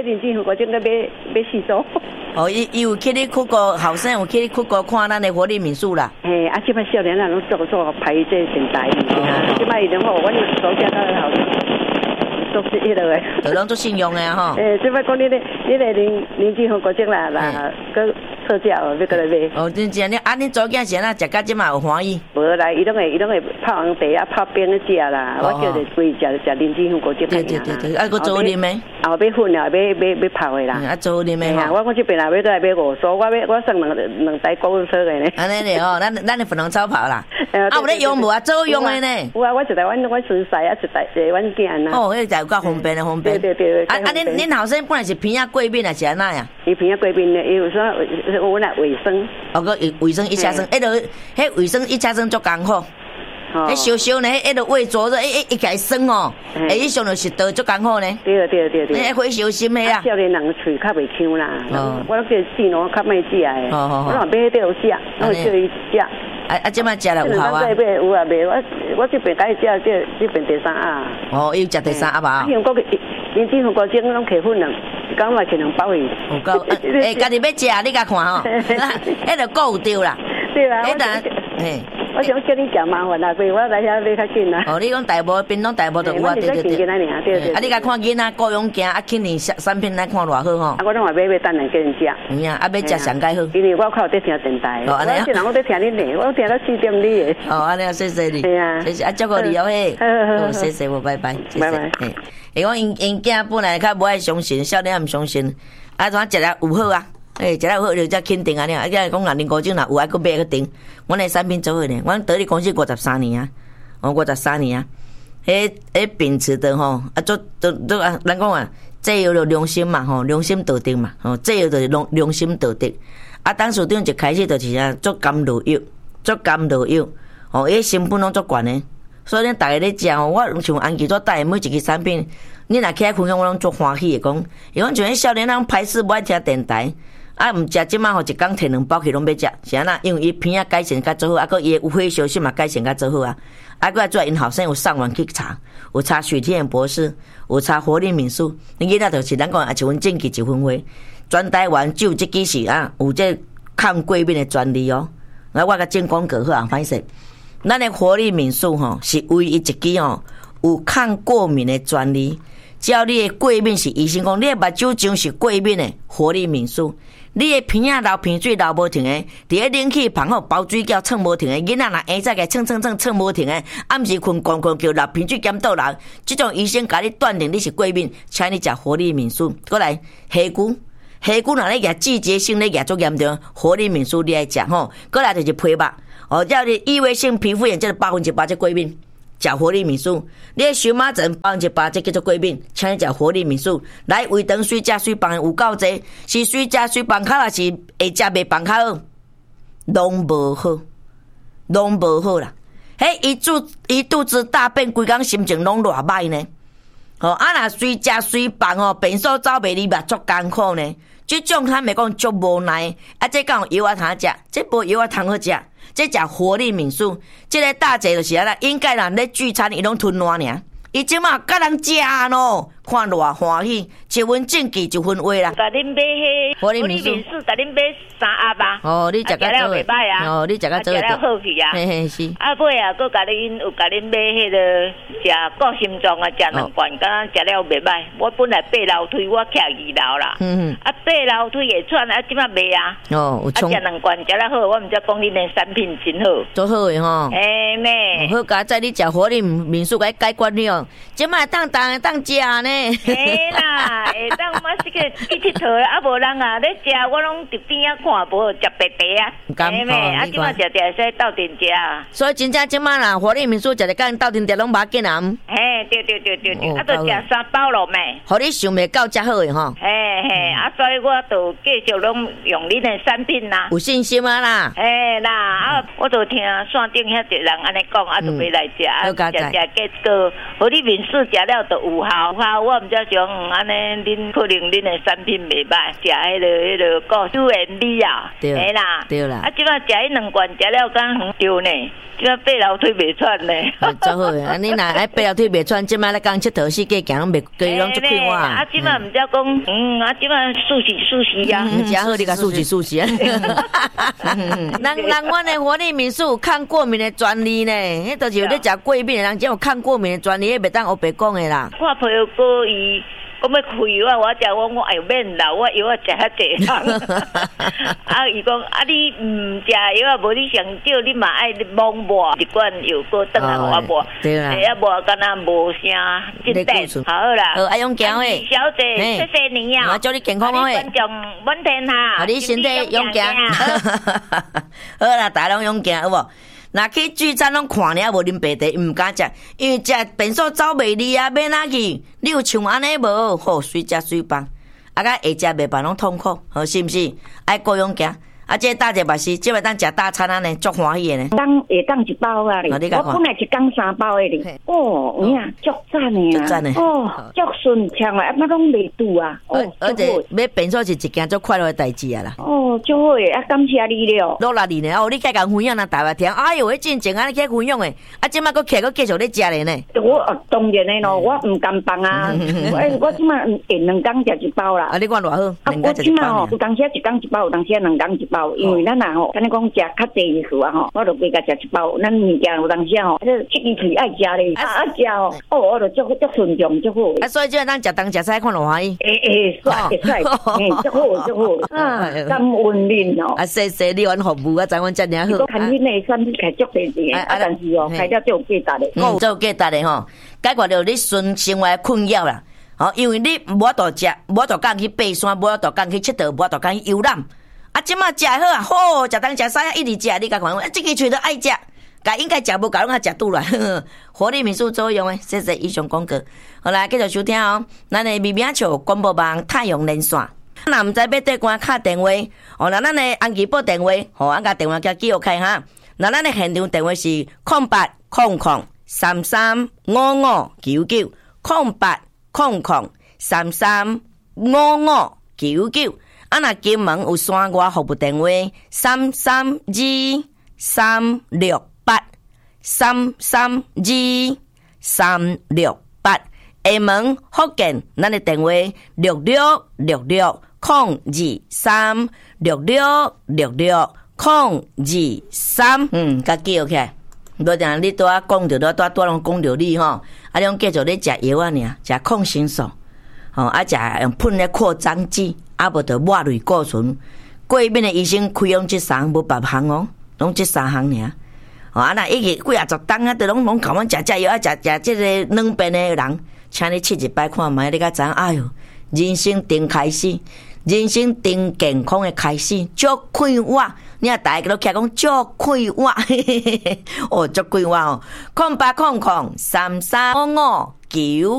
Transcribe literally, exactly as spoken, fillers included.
林政府国政个买买四组。 哦，伊伊有去你去过后生，有去你去过看咱的活力民宿啦。 嘿，啊，即摆少年啊，拢做做排这电台，即摆伊拢好，阮手下到后做是迄落诶。 都拢做信用诶吼。 诶，即摆讲你咧，你咧林林政府国政啦啦，个特价哦，要过来买。 哦，真正你啊，你早囝是安那食到即嘛有欢喜？ 无啦，伊拢会伊拢会泡红茶啊，泡冰咧食啦。我叫着规食食林政府国政。 对对对对，啊，佫做啉诶。 后尾粉啊，要要要泡诶啦。 啊，做啉诶吼。我我这边啊，要再来买五束，我要我送两两台公车诶呢。 安尼咧吼，咱咱咧分两草泡啦。啊，有咧用无啊？做用诶呢？ 有啊，我一台阮阮孙婿啊，一台一阮囝呐。 哦，迄个有够方便诶，方便。 对对对。 啊啊，恁恁后生本来是偏啊贵宾啊，是安那呀？ 伊偏啊贵宾咧，伊有啥有那卫生。 哦，个卫生一车生，迄落迄卫生一车生足艰苦。迄烧烧呢，迄落胃灼热，一一家酸哦，诶，迄上就是倒足艰苦呢。 对对对对。 迄火烧心的啦。 少年人喙较袂呛啦，我叫电脑较歹食诶。我若买迄个有食，我叫伊食。 啊啊，即摆食了有效啊？ 有啊，袂我我这边甲伊食这这边第三鸭。 哦，伊有食第三鸭吧？ 英国林政府国政拢客粉两，讲话去两包去。 有够，诶，家己要食，你甲看吼，迄个够有丢啦。 对啦。 迄单，嘿。 我想叫你食麻烦啦，所以我来遐买较紧啦。 哦，你讲大部槟榔大部都有啊，对对对。 对对。 啊，你甲看囡仔各种行，啊，去年产品来看偌好吼。 啊，我拢话买买等人叫人食。 有影，啊，要食上介好。 因为我靠在听电台，我这人我在听恁的，我听到四点你的。 哦，安尼啊，谢谢你。 对啊。 谢谢啊，照顾你哦嘿。好，谢谢我，拜拜。 拜拜。 嘿，伊讲因因囝本来较无爱相信，少年也毋相信，啊，怎食了有好啊？诶，食了有好就才肯定啊！啊，讲讲林国政若有爱，佫买个定。阮诶产品做伙呢，阮得力公司五十三年啊，哦，五十三年啊。迄迄秉持的吼，啊，做做做啊，咱讲啊，这有着良心嘛，吼，良心道德嘛，吼，这有着良良心道德。啊，董事长一开始就是啊，做甘露药，做甘露药，吼，伊成本拢足悬诶。所以恁逐个咧食吼，我像安琪做带每一支产品，恁若起来分享，我拢足欢喜诶。讲，伊讲像迄少年人排斥无爱听电台。啊，毋食即马吼，一工摕两包去拢要食，是安那？因为伊片啊改善较做好，啊，佮伊有火烧心嘛改善较做好啊。啊，佮做因后生有上网去查，有查许天博士，有查活力民宿，你囡仔就是咱讲啊，一分正气一分花。全台湾只有即支是啊，有这抗过敏的专利哦。啊，我甲正广告好啊，歹势。咱的活力民宿吼，是唯一一支吼有抗过敏的专利。只要你的过敏是医生讲，你的目睭肿是过敏的活力民宿。你的鼻仔流鼻水流无停的，伫咧冷气房吼包水饺蹭无停的，囡仔若下早个蹭蹭蹭蹭无停的，暗时困困困叫流鼻水咸倒流，这种医生甲你断定你是过敏，请你食活力民宿。过来虾骨，虾骨若咧举季节性咧举足严重，活力民宿你爱食吼。过来就是皮肉，哦，叫你异位性皮肤炎，这个百分之百这过敏。食活力民宿，你的荨麻疹百分之八，这叫做过敏，请你食活力民宿。来，胃肠水食水饭有够济，是水食水饭卡，还是会食袂饭卡好，拢无好，拢无好啦。迄伊肚伊肚子大便，规工心情拢偌歹呢。吼、哦，啊若水食水饭哦，便所走袂入嘛，足艰苦呢。这种他咪讲足无奈，啊，这讲有药啊通食，这无药啊通好食。这食活力民宿，这个大姐就是啊啦，应该人咧聚餐，伊拢吞烂尔。伊即马甲人食咯，看偌欢喜，一分正气一分话啦。 甲恁买迄活力民宿，甲恁买三鸭吧。 哦，你食甲做袂歹啊？哦，你食甲做袂好去啊？ 嘿嘿是。 啊，尾啊，佮甲恁有甲恁买迄个食顾心脏啊，食两罐，敢食了袂歹。我本来爬楼梯，我徛二楼啦。嗯嗯。啊，爬楼梯会喘，啊，即马袂啊。哦，有冲。啊，食两罐食了好，我毋知讲恁的产品真好。 做好诶吼。 嘿妹。 好，甲在你食活力民宿甲解决了。即摆当当当食呢， 嘿啦，会当我是个去佚佗，啊无人啊咧食，我拢伫边仔看，无食白白啊。嘿咩，啊即摆食食使斗阵食啊。 所以真正即摆啦，活力民宿食一间斗阵食拢无要紧啊。 嘿，对对对对对，啊，都食三包咯咩？ 互你想袂到遮好诶吼。 嘿嘿，啊，所以我就继续拢用恁的产品啦。 有信心啊啦。 嘿啦，啊，我就听线顶遐一人安尼讲，啊，就要来食，啊，食食结果，互你面试食了就有效，有效，我毋知想安尼，恁可能恁的产品袂歹，食迄个迄个高主原理啊， 对啦， 对啦。 啊，即摆食迄两罐食了敢远着呢？即摆爬楼梯袂喘呢。 真好诶！啊，你若爱爬楼梯袂喘，即摆咧讲佚佗世界行拢袂，规拢足快活。 啊，即摆毋则讲，嗯，啊，即摆舒适舒适啊， 真好，你甲舒适舒适啊。人人阮的活力民宿有抗过敏的专利呢，迄都是有咧食过敏的人，只有抗过敏的专利，迄袂当黑白讲的啦。 我朋友哥伊。我要开药啊！我食我我哎呦免啦，我药啊食较济。啊，伊讲啊，你唔食药啊，无你上少你嘛爱摸摸一罐药锅转来我摸， 对啦， 啊摸敢若无啥进展，好啦。 好，爱用姜诶， 小姐，谢谢你啊！ 我祝你健康好诶， 观众满天下， 好，你身体勇敢。好啦，大家拢勇敢好无？若去聚餐拢看尔无啉白茶，毋敢食，因为食便所走袂离啊，要哪去？你有像安尼无？好，随食随放，啊，甲下食袂办拢痛苦，好是毋是？爱各勇行。啊，这大姐目是，即摆当食大餐啊呢，足欢喜的呢。 当会当一包啊咧，我本来一缸三包的咧。哦，你啊，足赞的啊， 足赞的。 哦，足顺畅啊，啊，那拢袂堵啊。 哦，而且买便所是一件足快乐的代志啊啦。 哦，足好诶，啊，感谢你了。 落力你呢？哦，你介共分享咱台湾听，哎哟，迄真正安尼去分享诶，啊，即摆佫起佫继续咧食咧呢。 我当然诶咯，我毋甘放啊，我我即摆下两缸食一包啦。 啊，你看偌好， 两缸一包。有当时一缸一包，有当时两缸一包。因为咱啊吼，敢你讲食较济时啊吼，我就规甲食一包。咱物件有当时啊吼，这七支腿爱食咧，啊啊食哦，哦我就足足顺畅足好。 啊，所以即个咱食东食西看落欢喜。 诶诶，帅帅，嘿，足好足好啊，感恩恁哦。 啊，谢谢你阮服务啊，咱阮遮尔好。 看恁诶产品开足济济，啊但是哦，开了就有价值咧。 嗯，就有价值咧吼，解决着你孙生活困扰啦。吼，因为你无法度食，无法度敢去爬山，无法度敢去佚佗，无法度敢去游览。啊，即马食好啊，好食东食西啊，一直食，你甲看，啊，这个喙都爱食，甲应该食无够，拢啊食拄来。活力民宿作用诶，谢谢以上广告。好来，继续收听哦。咱诶咪咪笑广播网太阳连线，若毋知要对关敲电话，哦，那咱诶安吉报电话，吼，俺甲电话叫记录开哈。那咱诶现场电话是空八空空三三五五九九空八空空三三五五九九。啊，若金门有山外服务电话三三二三六八三三二三六八，厦门福建咱的电话六六六六空二三六六六六空二三，嗯，甲记起来。无定你拄啊讲着，拄拄拄拢讲着你吼，啊，你继续咧食药啊尔，食抗生素，吼，啊，食用喷咧扩张剂。啊，无着抹类固醇，过敏的医生开用这三无别项哦，拢这三项尔。哦，啊那一个几啊十档啊，都拢拢甲阮食食药啊，食食这个两边的人，请你试一摆看卖，你甲知影，哎哟，人生顶开始，人生顶健康的开始，足快活。你啊，大家都起讲足快活，哦，足快活哦，空八空空三三五五九。